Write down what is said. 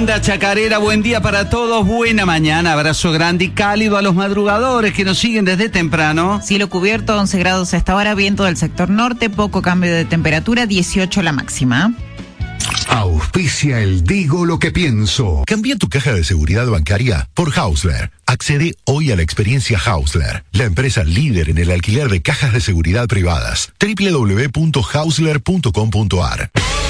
Linda chacarera, buen día para todos, buena mañana, abrazo grande y cálido a los madrugadores que nos siguen desde temprano. Cielo cubierto, 11 grados a esta hora, viento del sector norte, poco cambio de temperatura, 18 la máxima. Auspicia el Digo lo que pienso. Cambia tu caja de seguridad bancaria por Hausler. Accede hoy a la experiencia Hausler, la empresa líder en el alquiler de cajas de seguridad privadas. www.hausler.com.ar